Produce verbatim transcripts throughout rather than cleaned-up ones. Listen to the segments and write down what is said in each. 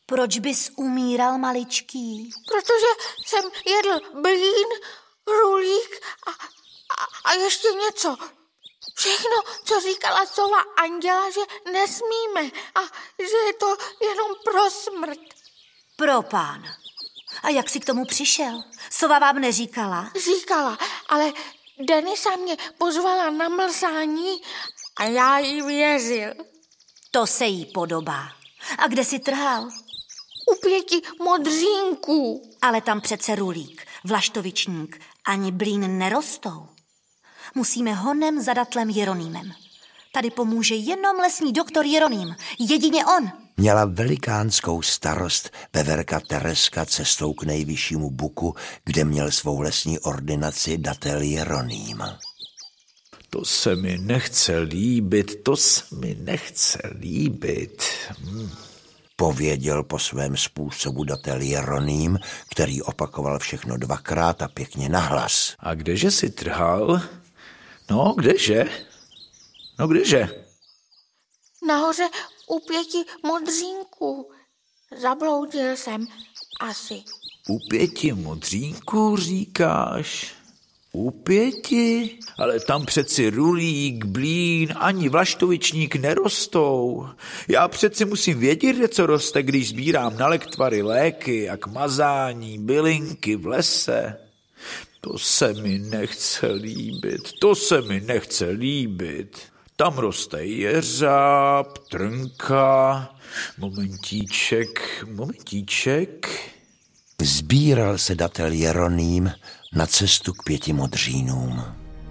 Proč bys umíral, maličký? Protože jsem jedl blín, rulík a, a, a ještě něco. Všechno, co říkala sova Anděla, že nesmíme a že je to jenom pro smrt. Pro pána. A jak jsi k tomu přišel? Sova vám neříkala? Říkala, ale Denisa mě pozvala na mlsání a já jí věřil. To se jí podobá. A kde jsi trhal? U pěti modřínků. Ale tam přece rulík, vlaštovičník ani blín nerostou. Musíme honem za datlem Jeronýmem. Tady pomůže jenom lesní doktor Jeroným. Jedině on. Měla velikánskou starost veverka Tereska cestou k nejvyššímu buku, kde měl svou lesní ordinaci datel Jeroným. To se mi nechce líbit, to se mi nechce líbit. Hm. Pověděl po svém způsobu datel Jeroným, který opakoval všechno dvakrát a pěkně nahlas. A kdeže si trhal? No, kdeže? No, kdeže? Nahoře u pěti modřínků. Zabloudil jsem asi. U pěti modřínků říkáš? U pěti? Ale tam přeci rulík, blín, ani vlaštovičník nerostou. Já přeci musím vědět, co roste, když sbírám na lektvary léky a k mazání bylinky v lese. To se mi nechce líbit, to se mi nechce líbit. Tam roste jeřáb, trnka, momentíček, momentíček. Sbíral se datel Jeroným na cestu k pěti modřínům.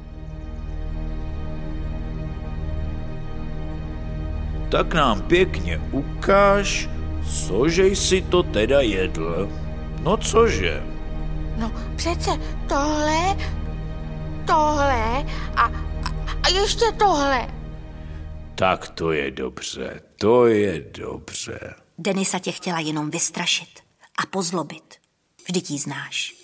Tak nám pěkně ukáž, cože jsi to teda jedl. No cože? No přece tohle, tohle a, a, a ještě tohle. Tak to je dobře, to je dobře. Denisa tě chtěla jenom vystrašit a pozlobit. Vždyť jí znáš.